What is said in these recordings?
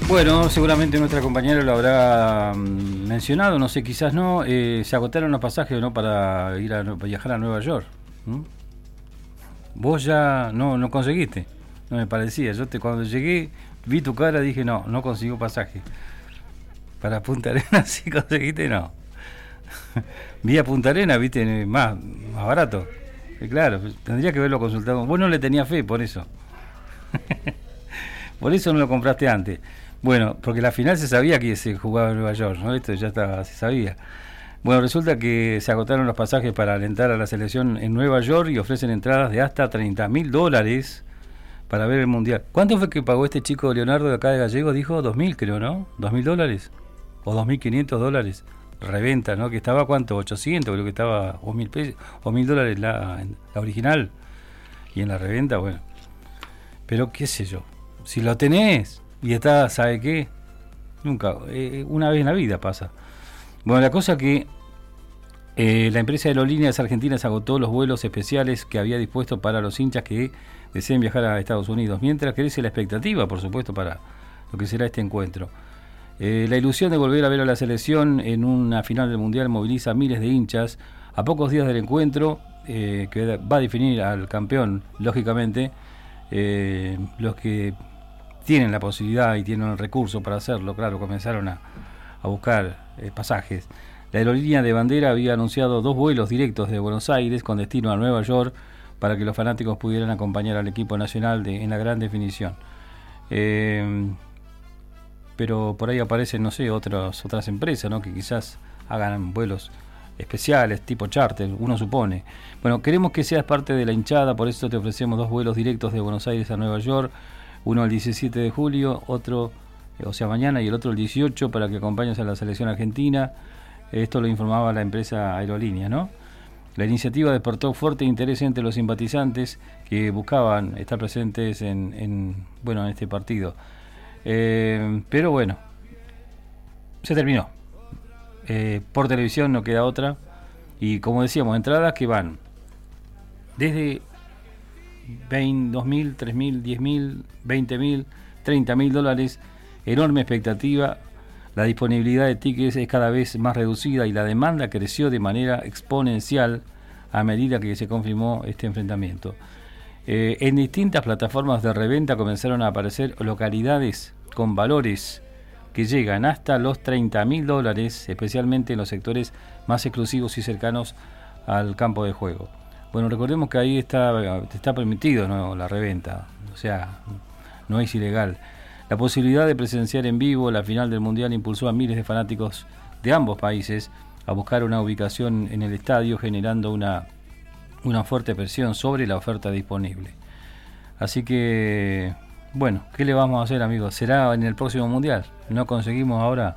Bueno, seguramente nuestra compañera lo habrá mencionado, no sé, quizás no. Se agotaron los pasajes, ¿no?, para ir a viajar a Nueva York. ¿Mm? Vos ya no conseguiste, no me parecía. Cuando llegué, vi tu cara, dije no consigo pasaje. Para Punta Arenas sí conseguiste, no. Vi a Punta Arenas, viste, más barato. Claro, tendría que haberlo consultado. Vos no le tenías fe, por eso. Por eso no lo compraste antes. Bueno, porque la final se sabía que se jugaba en Nueva York, ¿no? Esto ya estaba, se sabía. Bueno, resulta que se agotaron los pasajes para alentar a la selección en Nueva York y ofrecen entradas de hasta $30.000 para ver el Mundial. ¿Cuánto fue que pagó este chico Leonardo de acá de Gallegos? Dijo 2.000, creo, ¿no? $2.000 o $2.500. Reventa, ¿no? Que estaba, ¿cuánto? 800, creo que estaba, o $1.000 o $1.000 la original. Y en la reventa, bueno. Pero qué sé yo, si lo tenés y está, ¿sabe qué? Nunca, una vez en la vida pasa. Bueno, la cosa que la empresa de aerolíneas argentinas agotó los vuelos especiales que había dispuesto para los hinchas que deseen viajar a Estados Unidos, mientras crece la expectativa, por supuesto, para lo que será este encuentro. La ilusión de volver a ver a la selección en una final del Mundial moviliza a miles de hinchas. A pocos días del encuentro, que va a definir al campeón, lógicamente, los que tienen la posibilidad y tienen el recurso para hacerlo, claro, comenzaron a buscar pasajes. La aerolínea de bandera había anunciado 2 vuelos directos de Buenos Aires con destino a Nueva York para que los fanáticos pudieran acompañar al equipo nacional en la gran definición. Pero por ahí aparecen, no sé, otras empresas, ¿no?, que quizás hagan vuelos especiales, tipo charter, uno supone. Bueno, queremos que seas parte de la hinchada, por eso te ofrecemos 2 vuelos directos de Buenos Aires a Nueva York, uno el 17 de julio, otro, o sea, mañana, y el otro el 18, para que acompañes a la selección argentina. Esto lo informaba la empresa aerolínea, ¿no? La iniciativa despertó fuerte interés entre los simpatizantes que buscaban estar presentes en este partido. Pero bueno, se terminó. Por televisión no queda otra. Y como decíamos, entradas que van desde 2.000, 3.000, 10.000, 20.000, $30.000. Enorme expectativa. La disponibilidad de tickets es cada vez más reducida y la demanda creció de manera exponencial a medida que se confirmó este enfrentamiento. En distintas plataformas de reventa comenzaron a aparecer localidades con valores que llegan hasta los $30.000, especialmente en los sectores más exclusivos y cercanos al campo de juego. Bueno, recordemos que ahí está permitido, ¿no?, la reventa, o sea, no es ilegal. La posibilidad de presenciar en vivo la final del Mundial impulsó a miles de fanáticos de ambos países a buscar una ubicación en el estadio, generando una fuerte presión sobre la oferta disponible. Así que, bueno, ¿qué le vamos a hacer, amigos? ¿Será en el próximo Mundial? ¿No conseguimos ahora?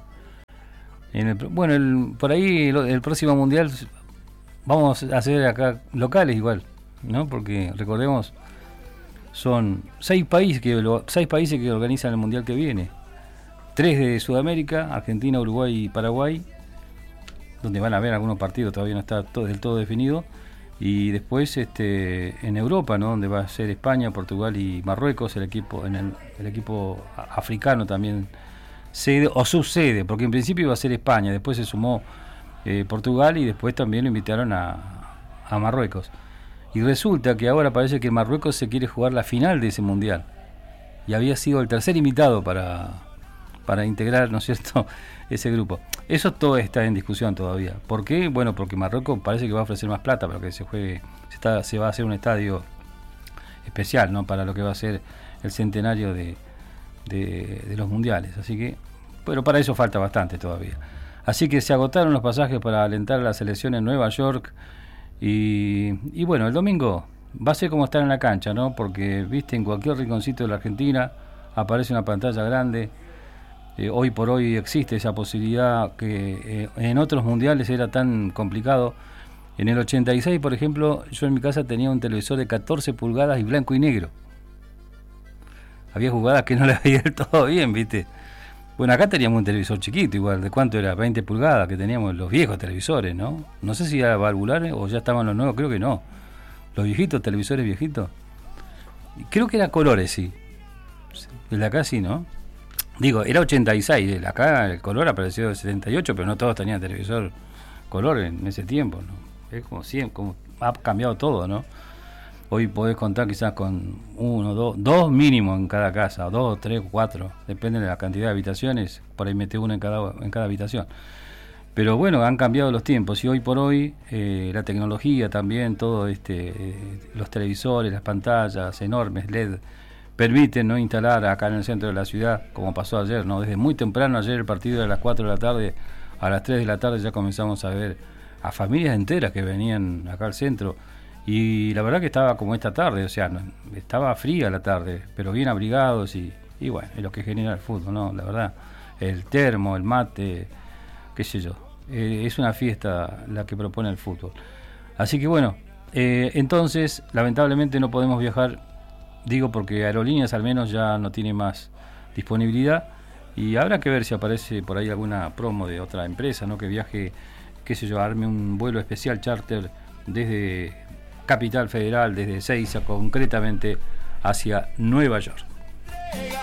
Por ahí el próximo Mundial vamos a hacer acá locales igual, ¿no? Porque recordemos, son 6 países que organizan el Mundial que viene. 3 de Sudamérica, Argentina, Uruguay y Paraguay, donde van a haber algunos partidos, todavía no está del todo definido. Y después en Europa, ¿no?, donde va a ser España, Portugal y Marruecos, el equipo africano también sede o subsede, porque en principio iba a ser España, después se sumó Portugal y después también lo invitaron a Marruecos. Y resulta que ahora parece que Marruecos se quiere jugar la final de ese mundial. Y había sido el tercer invitado para integrar, ¿no es cierto?, ese grupo. Eso todo está en discusión todavía. ¿Por qué? Bueno, porque Marruecos parece que va a ofrecer más plata para que se juegue. Se va a hacer un estadio especial, ¿no?, para lo que va a ser el centenario de los mundiales. Así que, pero para eso falta bastante todavía. Así que se agotaron los pasajes para alentar a la selección en Nueva York. Y bueno, el domingo va a ser como estar en la cancha, ¿no? Porque, viste, en cualquier rinconcito de la Argentina aparece una pantalla grande. Hoy por hoy existe esa posibilidad que en otros mundiales era tan complicado. En el 86, por ejemplo, yo en mi casa tenía un televisor de 14 pulgadas y blanco y negro. Había jugadas que no las veía del todo bien, ¿viste? Bueno, acá teníamos un televisor chiquito igual. ¿De cuánto era? 20 pulgadas que teníamos los viejos televisores, ¿no? No sé si era valvulares o ya estaban los nuevos, creo que no. Los viejitos, televisores viejitos. Creo que era colores, sí. El de acá sí, ¿no? Digo, era 86, acá el color apareció en 78, pero no todos tenían televisor color en ese tiempo, ¿no? Es como siempre, como ha cambiado todo, ¿no? Hoy podés contar quizás con uno, dos mínimo en cada casa, dos, tres, cuatro, depende de la cantidad de habitaciones, por ahí mete uno en cada habitación. Pero bueno, han cambiado los tiempos y hoy por hoy la tecnología también, todo los televisores, las pantallas enormes LED permiten, ¿no?, instalar acá en el centro de la ciudad, como pasó ayer, ¿no? Desde muy temprano, ayer el partido era a las 4 de la tarde, a las 3 de la tarde ya comenzamos a ver a familias enteras que venían acá al centro. Y la verdad que estaba como esta tarde, o sea, estaba fría la tarde, pero bien abrigados y bueno, es lo que genera el fútbol, ¿no? La verdad, el termo, el mate, qué sé yo, es una fiesta la que propone el fútbol. Así que bueno, entonces, lamentablemente no podemos viajar, digo porque Aerolíneas al menos ya no tiene más disponibilidad y habrá que ver si aparece por ahí alguna promo de otra empresa, ¿no?, que viaje, qué sé yo, arme un vuelo especial charter desde Capital Federal, desde Ezeiza concretamente hacia Nueva York.